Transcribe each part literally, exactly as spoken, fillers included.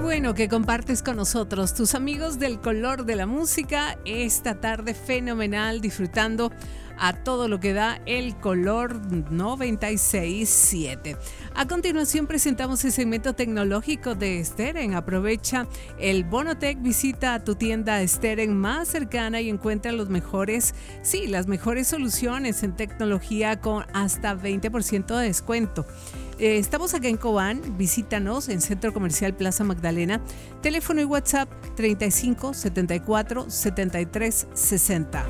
bueno que compartes con nosotros, tus amigos del color de la música, esta tarde fenomenal, disfrutando a todo lo que da el color noventa y seis siete. A continuación presentamos el segmento tecnológico de Steren. Aprovecha el Bonotech, visita a tu tienda Steren más cercana y encuentra los mejores, sí, las mejores soluciones en tecnología con hasta veinte por ciento de descuento. Eh, estamos acá en Cobán, visítanos en Centro Comercial Plaza Magdalena, teléfono y WhatsApp treinta y cinco setenta y cuatro setenta y tres sesenta.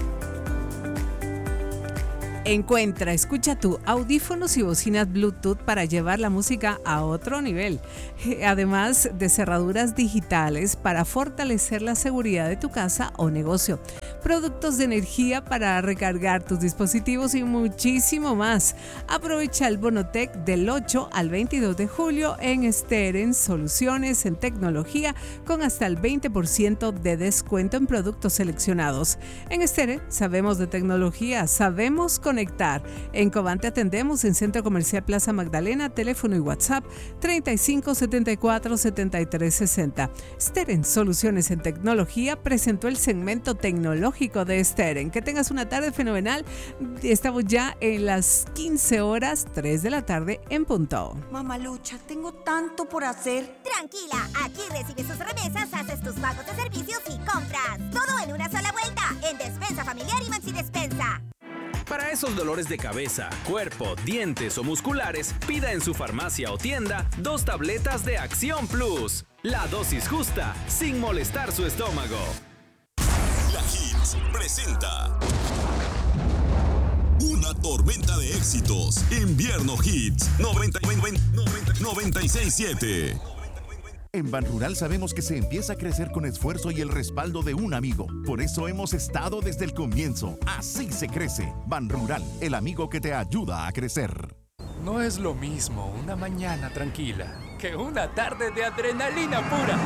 Encuentra, escucha tú, audífonos y bocinas Bluetooth para llevar la música a otro nivel. Además de cerraduras digitales para fortalecer la seguridad de tu casa o negocio. Productos de energía para recargar tus dispositivos y muchísimo más. Aprovecha el Bonotech del ocho al veintidós de julio en Steren, soluciones en tecnología con hasta el veinte por ciento de descuento en productos seleccionados. En Steren sabemos de tecnología, sabemos con conectar. En Cobán te atendemos en Centro Comercial Plaza Magdalena, teléfono y WhatsApp treinta y cinco setenta y cuatro setenta y tres sesenta. Steren Soluciones en Tecnología presentó el segmento tecnológico de Steren. Que tengas una tarde fenomenal. Estamos ya en las quince horas, tres de la tarde en punto. Mamalucha, tengo tanto por hacer. Tranquila, aquí recibes tus remesas, haces tus pagos de servicios y compras. Todo en una sola vuelta, en Despensa Familiar y Maxi Despensa. Para esos dolores de cabeza, cuerpo, dientes o musculares, pida en su farmacia o tienda dos tabletas de Acción Plus. La dosis justa, sin molestar su estómago. La Hits presenta una tormenta de éxitos. Invierno Hits noventa y seis siete. En Banrural sabemos que se empieza a crecer con esfuerzo y el respaldo de un amigo. Por eso hemos estado desde el comienzo. Así se crece. Banrural, el amigo que te ayuda a crecer. No es lo mismo una mañana tranquila que una tarde de adrenalina pura.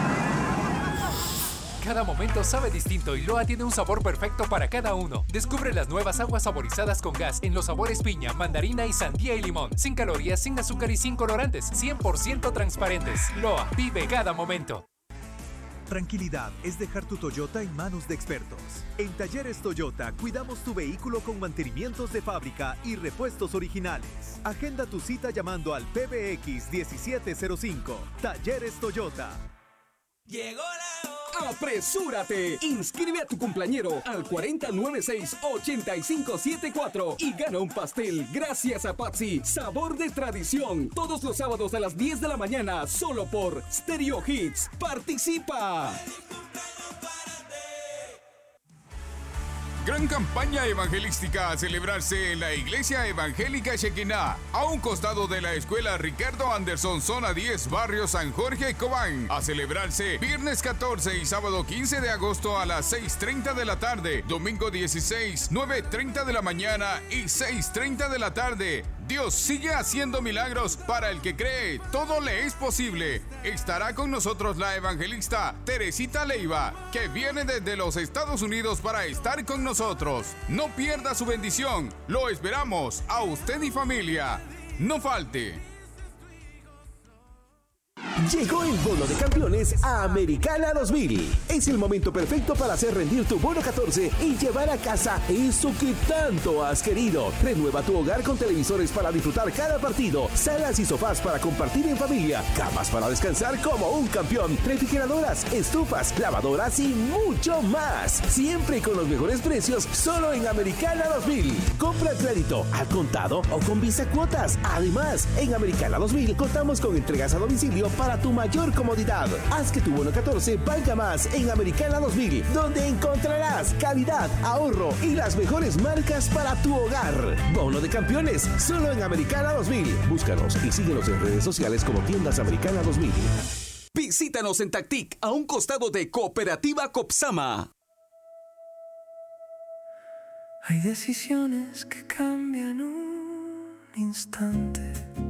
Cada momento sabe distinto y Loa tiene un sabor perfecto para cada uno. Descubre las nuevas aguas saborizadas con gas en los sabores piña, mandarina y sandía y limón. Sin calorías, sin azúcar y sin colorantes. cien por ciento transparentes. Loa, vive cada momento. Tranquilidad es dejar tu Toyota en manos de expertos. En Talleres Toyota cuidamos tu vehículo con mantenimientos de fábrica y repuestos originales. Agenda tu cita llamando al P B X diecisiete cero cinco. Talleres Toyota. Llegó la hora. ¡Apresúrate! Inscribe a tu cumpleañero al cuarenta noventa y seis ochenta y cinco setenta y cuatro y gana un pastel gracias a Patsy. Sabor de tradición. Todos los sábados a las diez de la mañana, solo por Stereo Hits. ¡Participa! Gran campaña evangelística a celebrarse en la Iglesia Evangélica Shekinah, a un costado de la Escuela Ricardo Anderson, zona diez, barrio San Jorge, Cobán. A celebrarse viernes catorce y sábado quince de agosto a las seis treinta de la tarde, domingo dieciséis, nueve treinta de la mañana y seis treinta de la tarde. Dios sigue haciendo milagros para el que cree, todo le es posible. Estará con nosotros la evangelista Teresita Leiva, que viene desde los Estados Unidos para estar con nosotros. No pierda su bendición, lo esperamos a usted y familia. No falte. Llegó el bono de campeones a Americana dos mil. Es el momento perfecto para hacer rendir tu bono catorce y llevar a casa eso que tanto has querido. Renueva tu hogar con televisores para disfrutar cada partido, salas y sofás para compartir en familia, camas para descansar como un campeón, refrigeradoras, estufas, lavadoras y mucho más. Siempre con los mejores precios, solo en Americana dos mil. Compra a crédito, al contado o con Visa Cuotas. Además, en Americana dos mil contamos con entregas a domicilio para tu mayor comodidad. Haz que tu bono catorce valga más en Americana dos mil, donde encontrarás calidad, ahorro y las mejores marcas para tu hogar. Bono de campeones, solo en Americana dos mil. Búscanos y síguenos en redes sociales como Tiendas Americana dos mil. Visítanos en Tactic, a un costado de Cooperativa Copsama. Hay decisiones que cambian un instante.